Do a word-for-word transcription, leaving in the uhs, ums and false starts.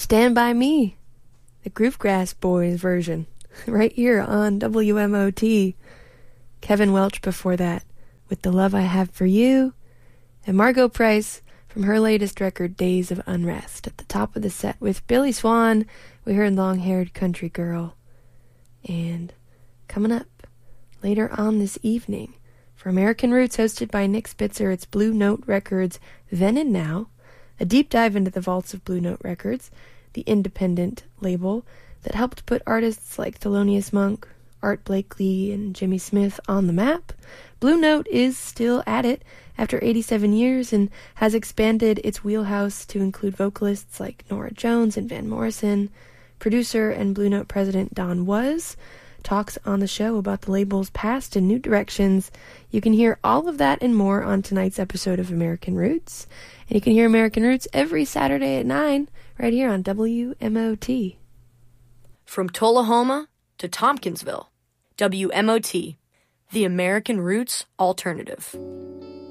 Stand By Me, the Groovegrass Boys version, right here on W M O T. Kevin Welch before that, with The Love I Have for You, and Margo Price from her latest record, Days of Unrest. At the top of the set with Billy Swan, we heard Long-Haired Country Girl. And coming up later on this evening, for American Roots, hosted by Nick Spitzer, it's Blue Note Records' Then and Now, a deep dive into the vaults of Blue Note Records, the independent label that helped put artists like Thelonious Monk, Art Blakey, and Jimmy Smith on the map. Blue Note is still at it after eighty-seven years and has expanded its wheelhouse to include vocalists like Norah Jones and Van Morrison. Producer and Blue Note president Don Was talks on the show about the label's past and new directions. You can hear all of that and more on tonight's episode of American Roots. And you can hear American Roots every Saturday at nine right here on W M O T. From Tullahoma to Tompkinsville, W M O T, the American Roots Alternative.